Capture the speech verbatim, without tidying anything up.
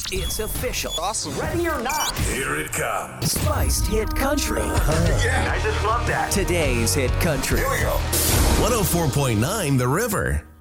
It's official. Awesome. Ready or not, Here it comes. Spiced Hit Country. Yeah. I just love that. Today's Hit Country. Here we go. one oh four point nine The River.